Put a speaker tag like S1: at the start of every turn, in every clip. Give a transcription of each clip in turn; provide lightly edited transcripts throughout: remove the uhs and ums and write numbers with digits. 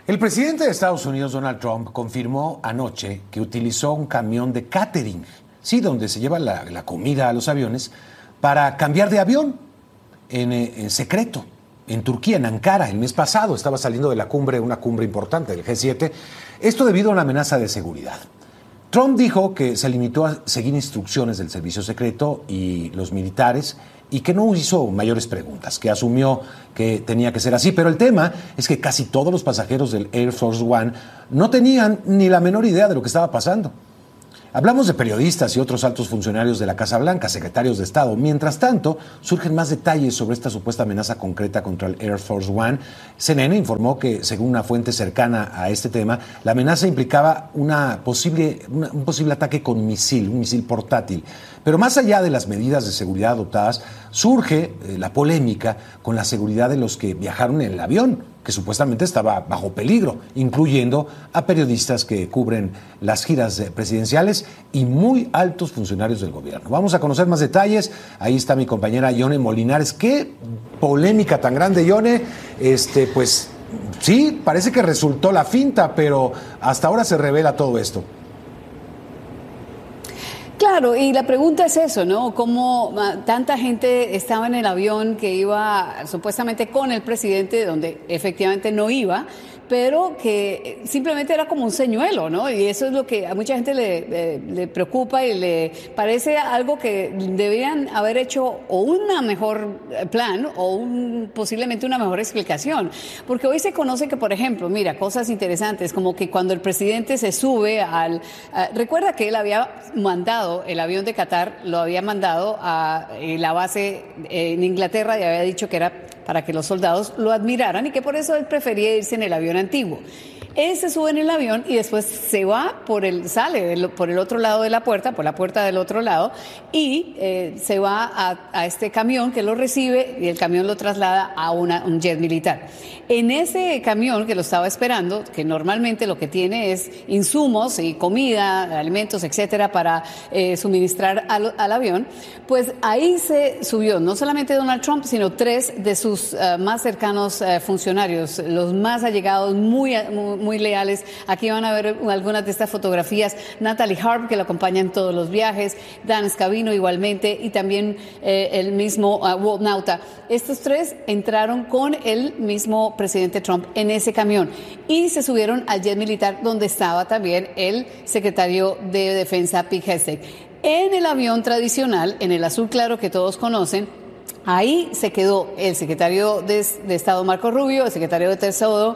S1: El presidente de Estados Unidos, Donald Trump, confirmó anoche que utilizó un camión de catering, sí, donde se lleva la comida a los aviones, para cambiar de avión en secreto. En Turquía, en Ankara, el mes pasado, estaba saliendo de la cumbre, una cumbre importante del G7, esto debido a una amenaza de seguridad. Trump dijo que se limitó a seguir instrucciones del servicio secreto y los militares y que no hizo mayores preguntas, que asumió que tenía que ser así. Pero el tema es que casi todos los pasajeros del Air Force One no tenían ni la menor idea de lo que estaba pasando. Hablamos de periodistas y otros altos funcionarios de la Casa Blanca, secretarios de Estado. Mientras tanto, surgen más detalles sobre esta supuesta amenaza concreta contra el Air Force One. CNN informó que, según una fuente cercana a este tema, la amenaza implicaba un posible ataque con un misil portátil. Pero más allá de las medidas de seguridad adoptadas, surge la polémica con la seguridad de los que viajaron en el avión, que supuestamente estaba bajo peligro, incluyendo a periodistas que cubren las giras presidenciales y muy altos funcionarios del gobierno. Vamos a conocer más detalles. Ahí está mi compañera Yone Molinares. Qué polémica tan grande, Yone. Pues sí, parece que resultó la finta, pero hasta ahora se revela todo esto.
S2: Claro, y la pregunta es eso, ¿no? ¿Cómo tanta gente estaba en el avión que iba supuestamente con el presidente, donde efectivamente no iba, pero que simplemente era como un señuelo, ¿no? Y eso es lo que a mucha gente le preocupa y le parece algo que deberían haber hecho o una mejor plan o posiblemente una mejor explicación. Porque hoy se conoce que, por ejemplo, mira, cosas interesantes, como que cuando el presidente se sube recuerda que él había mandado, el avión de Qatar lo había mandado a la base en Inglaterra y había dicho que era para que los soldados lo admiraran y que por eso él prefería irse en el avión antiguo. Él se sube en el avión y después sale por el otro lado de la puerta, por la puerta del otro lado, y se va a este camión que lo recibe y el camión lo traslada a un jet militar. En ese camión que lo estaba esperando, que normalmente lo que tiene es insumos y comida, alimentos, etcétera, para suministrar al avión, pues ahí se subió no solamente Donald Trump, sino 3 de sus más cercanos funcionarios, los más allegados, muy leales. Aquí van a ver algunas de estas fotografías. Natalie Harp, que lo acompaña en todos los viajes, Dan Scavino igualmente, y también el mismo Walt Nauta. Estos 3 entraron con el mismo presidente Trump en ese camión y se subieron al jet militar donde estaba también el secretario de Defensa, Pete Hegseth. En el avión tradicional, en el azul claro que todos conocen, ahí se quedó el secretario de Estado Marco Rubio, el secretario de Tesoro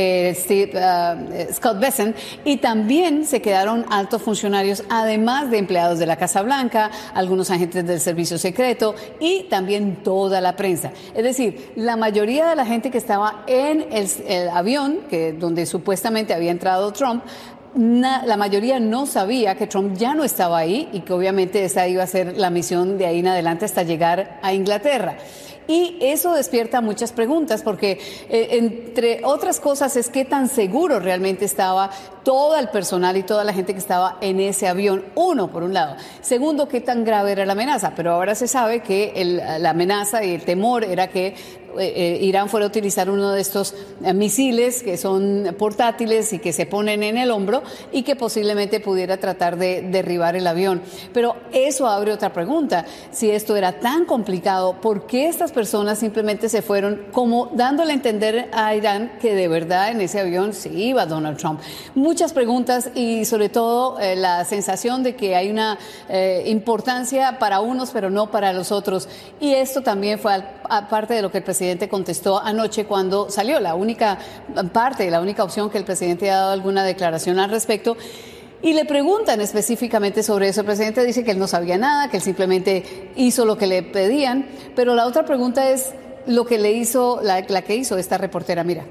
S2: Scott Bessent, y también se quedaron altos funcionarios, además de empleados de la Casa Blanca, algunos agentes del servicio secreto y también toda la prensa. Es decir, la mayoría de la gente que estaba en el avión, donde supuestamente había entrado Trump, la mayoría no sabía que Trump ya no estaba ahí y que obviamente esa iba a ser la misión de ahí en adelante hasta llegar a Inglaterra. Y eso despierta muchas preguntas porque, entre otras cosas, es qué tan seguro realmente estaba todo el personal y toda la gente que estaba en ese avión. Uno, por un lado. Segundo, qué tan grave era la amenaza. Pero ahora se sabe que la amenaza y el temor era que Irán fuera a utilizar uno de estos misiles que son portátiles y que se ponen en el hombro y que posiblemente pudiera tratar de derribar el avión. Pero eso abre otra pregunta. Si esto era tan complicado, ¿por qué estas personas simplemente se fueron como dándole a entender a Irán que de verdad en ese avión sí iba Donald Trump? Muchas preguntas y sobre todo la sensación de que hay una importancia para unos pero no para los otros. Y esto también fue aparte de lo que el presidente contestó anoche cuando salió. La única opción que el presidente ha dado alguna declaración al respecto. Y le preguntan específicamente sobre eso. El presidente dice que él no sabía nada, que él simplemente hizo lo que le pedían. Pero la otra pregunta es lo que le hizo, la que hizo esta reportera. Mira.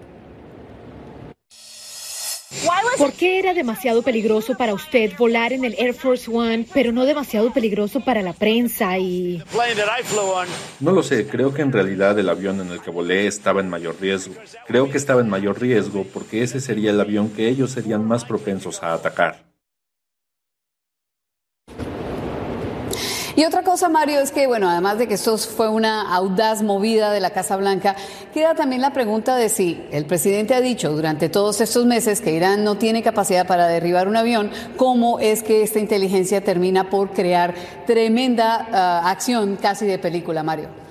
S3: ¿Por qué era demasiado peligroso para usted volar en el Air Force One, pero no demasiado peligroso para la prensa y...?
S4: No lo sé, creo que en realidad el avión en el que volé estaba en mayor riesgo. Creo que estaba en mayor riesgo porque ese sería el avión que ellos serían más propensos a atacar.
S2: Y otra cosa, Mario, es que, bueno, además de que esto fue una audaz movida de la Casa Blanca, queda también la pregunta de si el presidente ha dicho durante todos estos meses que Irán no tiene capacidad para derribar un avión, ¿cómo es que esta inteligencia termina por crear tremenda acción casi de película, Mario?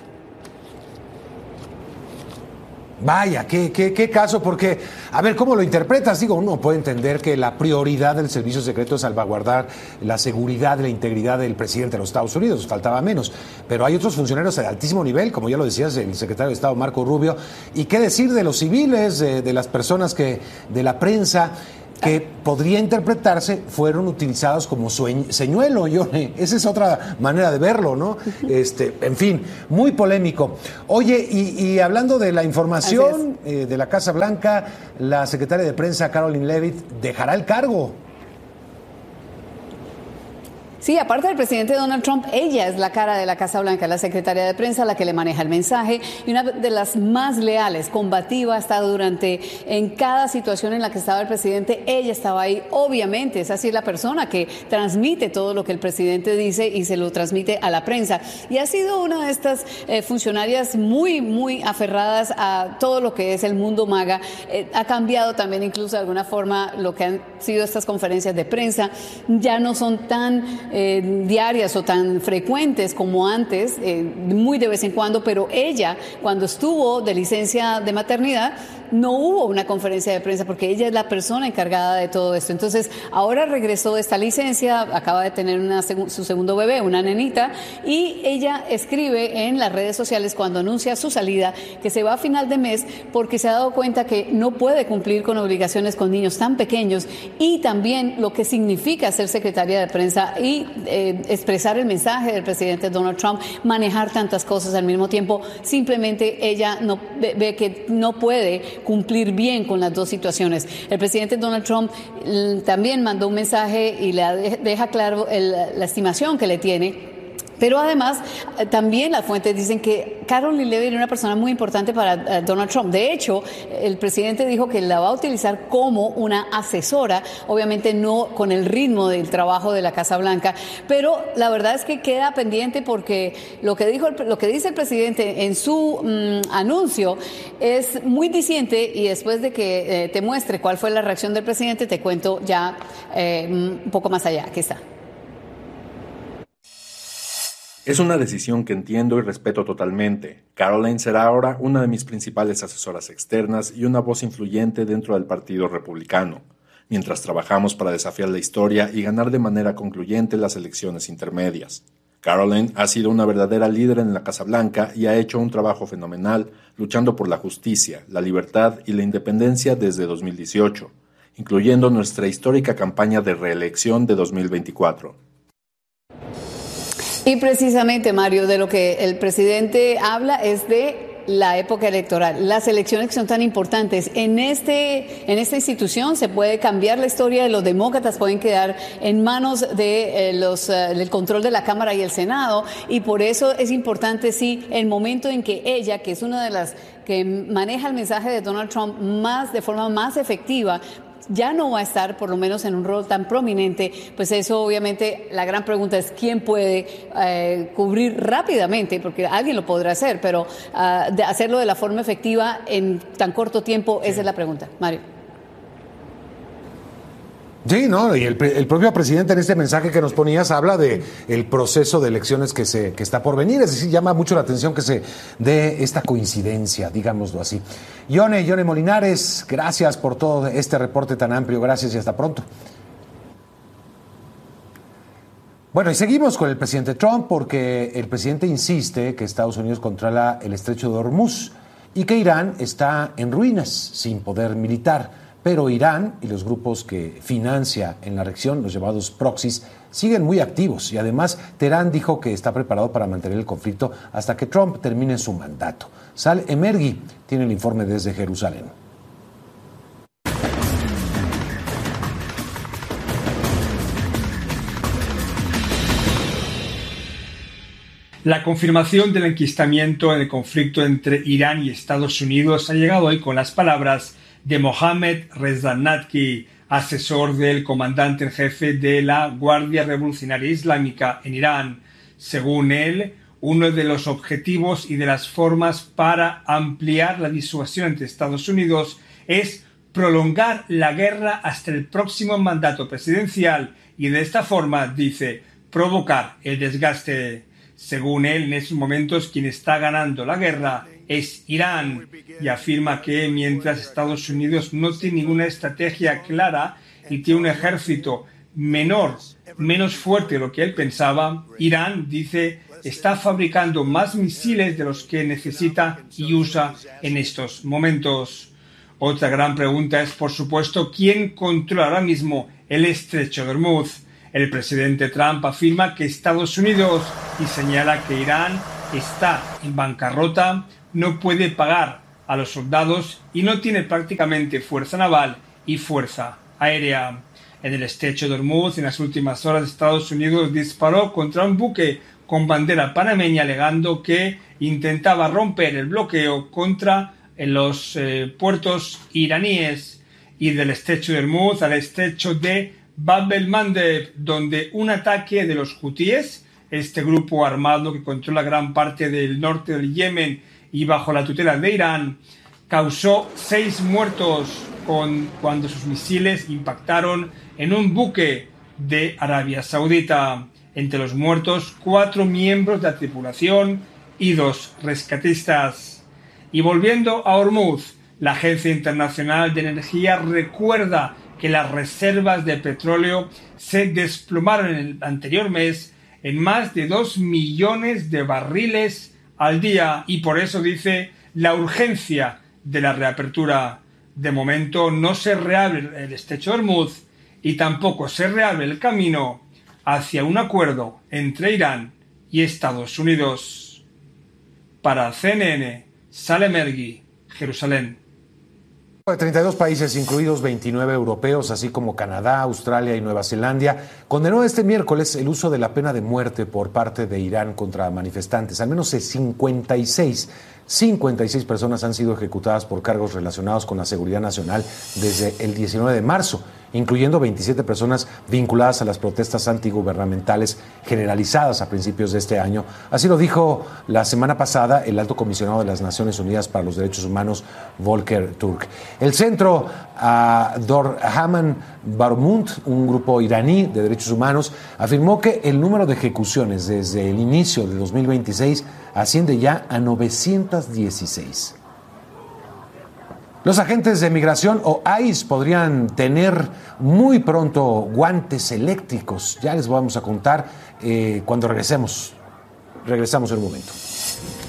S1: Vaya, qué caso, porque, a ver, ¿cómo lo interpretas? Digo, uno puede entender que la prioridad del servicio secreto es salvaguardar la seguridad y la integridad del presidente de los Estados Unidos, faltaba menos, pero hay otros funcionarios de altísimo nivel, como ya lo decías, el secretario de Estado Marco Rubio, y qué decir de los civiles, de las personas de la prensa, que podría interpretarse fueron utilizados como señuelo, Yone. Esa es otra manera de verlo, ¿no? En fin, muy polémico. Oye, y hablando de la información de la Casa Blanca, la secretaria de prensa, Karoline Leavitt, dejará el cargo.
S2: Sí, aparte del presidente Donald Trump, ella es la cara de la Casa Blanca, la secretaria de prensa, la que le maneja el mensaje y una de las más leales, combativa, ha estado en cada situación en la que estaba el presidente, ella estaba ahí, obviamente, es así la persona que transmite todo lo que el presidente dice y se lo transmite a la prensa. Y ha sido una de estas funcionarias muy, muy aferradas a todo lo que es el mundo MAGA. Ha cambiado también incluso de alguna forma lo que han sido estas conferencias de prensa, ya no son tan diarias o tan frecuentes como antes, muy de vez en cuando, pero ella, cuando estuvo de licencia de maternidad, no hubo una conferencia de prensa porque ella es la persona encargada de todo esto. Entonces, ahora regresó de esta licencia, acaba de tener su segundo bebé, una nenita, y ella escribe en las redes sociales cuando anuncia su salida que se va a final de mes porque se ha dado cuenta que no puede cumplir con obligaciones con niños tan pequeños y también lo que significa ser secretaria de prensa y expresar el mensaje del presidente Donald Trump, manejar tantas cosas al mismo tiempo. Simplemente ella ve que no puede cumplir bien con las dos situaciones. El presidente Donald Trump también mandó un mensaje y le deja claro la estimación que le tiene. Pero además, también las fuentes dicen que Karoline Leavitt era una persona muy importante para Donald Trump. De hecho, el presidente dijo que la va a utilizar como una asesora, obviamente no con el ritmo del trabajo de la Casa Blanca, pero la verdad es que queda pendiente porque lo que dice el presidente en su anuncio es muy diciente y después de que te muestre cuál fue la reacción del presidente, te cuento ya un poco más allá. Aquí está.
S4: Es una decisión que entiendo y respeto totalmente. Karoline será ahora una de mis principales asesoras externas y una voz influyente dentro del Partido Republicano, mientras trabajamos para desafiar la historia y ganar de manera concluyente las elecciones intermedias. Karoline ha sido una verdadera líder en la Casa Blanca y ha hecho un trabajo fenomenal luchando por la justicia, la libertad y la independencia desde 2018, incluyendo nuestra histórica campaña de reelección de 2024.
S2: Y precisamente, Mario, de lo que el presidente habla es de la época electoral, las elecciones que son tan importantes. En esta institución se puede cambiar la historia, de los demócratas pueden quedar en manos de del control de la Cámara y el Senado, y por eso es importante, sí, el momento en que ella, que es una de las que maneja el mensaje de Donald Trump de forma más efectiva, ya no va a estar por lo menos en un rol tan prominente, pues eso obviamente la gran pregunta es quién puede cubrir rápidamente, porque alguien lo podrá hacer, pero de hacerlo de la forma efectiva en tan corto tiempo, esa es la pregunta. Mario.
S1: Sí, no, y el propio presidente en este mensaje que nos ponías habla de el proceso de elecciones que está por venir, es decir, llama mucho la atención que se dé esta coincidencia, digámoslo así. Yone Molinares, gracias por todo este reporte tan amplio, gracias y hasta pronto. Bueno, y seguimos con el presidente Trump porque el presidente insiste que Estados Unidos controla el estrecho de Hormuz y que Irán está en ruinas, sin poder militar. Pero Irán y los grupos que financia en la región, los llamados proxies, siguen muy activos y además Teherán dijo que está preparado para mantener el conflicto hasta que Trump termine su mandato. Sal Emergui tiene el informe desde Jerusalén.
S5: La confirmación del enquistamiento en el conflicto entre Irán y Estados Unidos ha llegado hoy con las palabras de Mohammad Reza Nadki, asesor del comandante en jefe de la Guardia Revolucionaria Islámica en Irán. Según él, uno de los objetivos y de las formas para ampliar la disuasión entre Estados Unidos es prolongar la guerra hasta el próximo mandato presidencial y de esta forma, dice, provocar el desgaste. Según él, en estos momentos quien está ganando la guerra es Irán y afirma que mientras Estados Unidos no tiene ninguna estrategia clara y tiene un ejército menos fuerte de lo que él pensaba, Irán, dice, está fabricando más misiles de los que necesita y usa en estos momentos. Otra gran pregunta es, por supuesto, ¿quién controla ahora mismo el estrecho de Hormuz? El presidente Trump afirma que Estados Unidos y señala que Irán está en bancarrota, no puede pagar a los soldados y no tiene prácticamente fuerza naval y fuerza aérea. En el estrecho de Hormuz, en las últimas horas, Estados Unidos disparó contra un buque con bandera panameña alegando que intentaba romper el bloqueo contra los puertos iraníes, y del estrecho de Hormuz al estrecho de Bab el-Mandeb, donde un ataque de los hutíes, este grupo armado que controla gran parte del norte del Yemen y bajo la tutela de Irán, causó 6 muertos cuando sus misiles impactaron en un buque de Arabia Saudita. Entre los muertos, 4 miembros de la tripulación y 2 rescatistas. Y volviendo a Hormuz, la Agencia Internacional de Energía recuerda que las reservas de petróleo se desplomaron en el anterior mes en más de 2 millones de barriles al día y por eso dice la urgencia de la reapertura. De momento no se reabre el estrecho de Hormuz y tampoco se reabre el camino hacia un acuerdo entre Irán y Estados Unidos. Para CNN, Salem Ergui, Jerusalén.
S1: 32 países, incluidos 29 europeos, así como Canadá, Australia y Nueva Zelanda, condenó este miércoles el uso de la pena de muerte por parte de Irán contra manifestantes. Al menos 56 personas han sido ejecutadas por cargos relacionados con la seguridad nacional desde el 19 de marzo, incluyendo 27 personas vinculadas a las protestas antigubernamentales generalizadas a principios de este año. Así lo dijo la semana pasada el alto comisionado de las Naciones Unidas para los Derechos Humanos, Volker Turk. El centro Dorhaman Barmund, un grupo iraní de derechos humanos, afirmó que el número de ejecuciones desde el inicio de 2026 asciende ya a 916. Los agentes de migración o ICE podrían tener muy pronto guantes eléctricos. Ya les vamos a contar cuando regresemos. Regresamos en un momento.